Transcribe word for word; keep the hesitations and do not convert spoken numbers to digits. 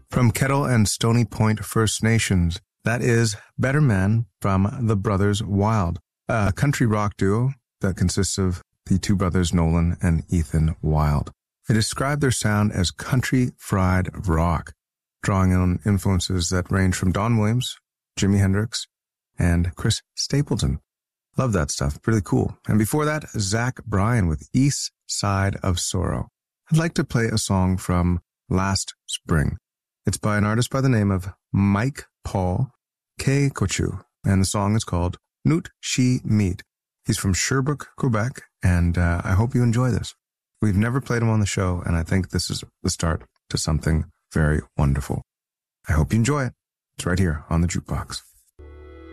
From Kettle and Stony Point First Nations, that is Better Man from the Brothers Wild, a country rock duo that consists of the two brothers Nolan and Ethan Wild. They describe their sound as country fried rock, drawing on influences that range from Don Williams, Jimi Hendrix, and Chris Stapleton. Love that stuff. Pretty cool. And before that, Zach Bryan with East Side of Sorrow. I'd like to play a song from last spring. It's by an artist by the name of Mike Paul Keikochu, and the song is called Noot She Meet. He's from Sherbrooke, Quebec, and uh, I hope you enjoy this. We've never played him on the show, and I think this is the start to something very wonderful. I hope you enjoy it. It's right here on the Jukebox.